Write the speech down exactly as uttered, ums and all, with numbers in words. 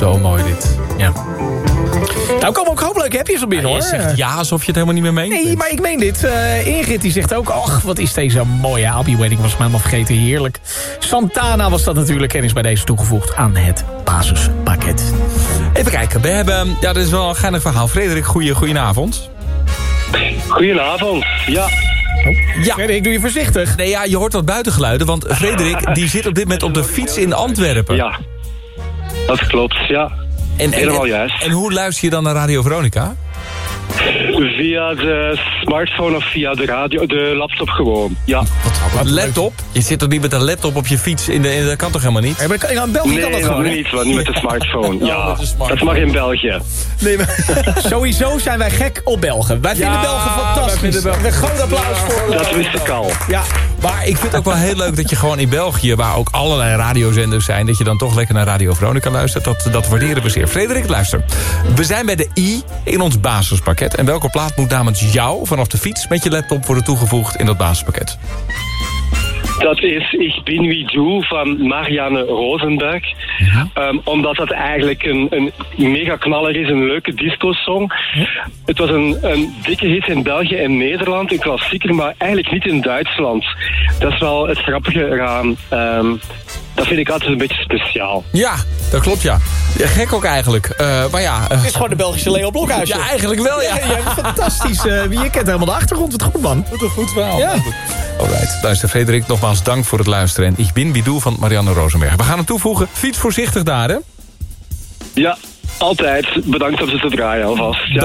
Zo mooi dit. Ja. Nou komen ook hoop leuke appjes op binnen, Ja, hoor. je zegt ja alsof je het helemaal niet meer meent. Nee, maar ik meen dit. Uh, Ingrid die zegt ook... ach, wat is deze mooie I'll Be Waiting. Was ik helemaal vergeten. Heerlijk. Santana was dat natuurlijk. En is bij deze toegevoegd aan het basispakket. Even kijken. We hebben... Ja, dat is wel een geinig verhaal. Frederik, goeie, goedenavond. Goedenavond, ja. Oh, ja. Frederik, doe je voorzichtig. Nee, ja, je hoort wat buitengeluiden. Want Frederik, die zit op dit moment op de fiets in Antwerpen. Ja, dat klopt, ja. En, en, Helemaal en, juist. En hoe luister je dan naar Radio Veronica? Via de smartphone of via de radio, de laptop gewoon, ja. Wat laptop? Je zit toch niet met een laptop op je fiets? In de, in, dat kan toch helemaal niet? Ja, maar in België nee, kan dat nog gewoon, niet, want niet met de smartphone. Oh, Ja, met de smartphone. dat mag in België. Nee, maar sowieso zijn wij gek op Belgen. Wij vinden Ja, Belgen wij fantastisch. vinden Belgen Een groot applaus voor... Dat wist ik al. Ja. Maar ik vind het ook wel heel leuk dat je gewoon in België... waar ook allerlei radiozenders zijn... dat je dan toch lekker naar Radio Veronica luistert. Dat, dat waarderen we zeer. Frederik, luister. We zijn bij de I in ons basispakket. En welke plaat moet namens jou vanaf de fiets... met je laptop worden toegevoegd in dat basispakket? Dat is Ich bin wie du van Marianne Rosenberg. Ja. Um, omdat dat eigenlijk een, een mega knaller is, een leuke disco-song. Ja. Het was een, een dikke hit in België en Nederland, een klassieker, maar eigenlijk niet in Duitsland. Dat is wel het grappige eraan. Um, dat vind ik altijd een beetje speciaal. Ja, dat klopt, ja. Ja, gek ook eigenlijk. Uh, maar ja, uh, het is gewoon de Belgische Leo Blokhuis. Ja, eigenlijk wel, ja. ja, ja fantastisch. Uh, je kent helemaal de achtergrond. Wat goed, man. Wat een goed verhaal. Ja. Alright, luister Frederik, nogmaals dank voor het luisteren. En Ik bin wie du van Marianne Rosenberg. We gaan hem toevoegen. Fiets voorzichtig daar, hè? Ja, altijd. Bedankt om ze te draaien alvast. Ja.